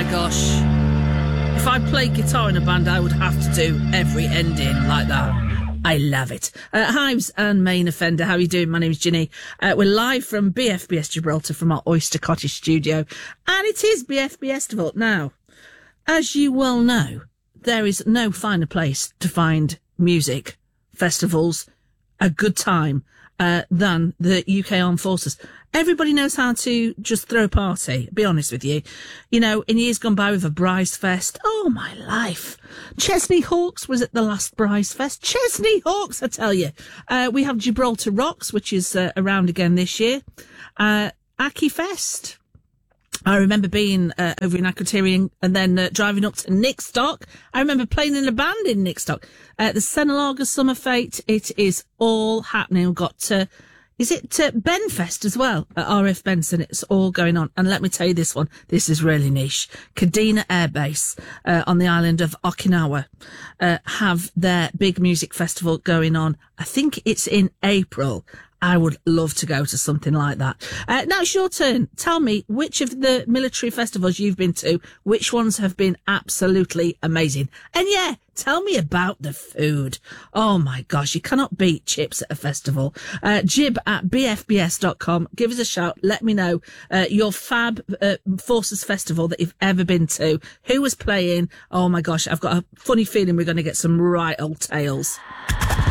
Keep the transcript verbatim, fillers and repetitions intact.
gosh. If I played guitar in a band, I would have to do every ending like that. I love it. Uh, Hives and Main Offender, how are you doing? My name's Ginny. Uh, we're live from B F B S Gibraltar from our Oyster Cottage studio. And it is B F B S Festival. Now, as you well know, there is no finer place to find music, festivals, a good time, uh, than the U K Armed Forces. Everybody knows how to just throw a party, be honest with you. You know, in years gone by with a Bryce Fest, oh my life. Chesney Hawks was at the last Bryce Fest. Chesney Hawks, I tell you. Uh, we have Gibraltar Rocks, which is uh, around again this year. Uh, Aki Fest. I remember being uh, over in Akrotiri and then uh, driving up to Nickstock. I remember playing in a band in Nickstock. Uh, the Senalaga Summer Fete, it is all happening. We've got, uh, is it uh, Benfest as well at R F Benson? It's all going on. And let me tell you this one, this is really niche. Kadena Air Base uh, on the island of Okinawa uh, have their big music festival going on. I think it's in April. I would love to go to something like that. Uh, now it's your turn. Tell me which of the military festivals you've been to, which ones have been absolutely amazing. And yeah, tell me about the food. Oh my gosh, you cannot beat chips at a festival. Uh, jib at b f b s dot com. Give us a shout. Let me know uh, your fab uh, Forces festival that you've ever been to. Who was playing? Oh my gosh, I've got a funny feeling we're going to get some right old tales.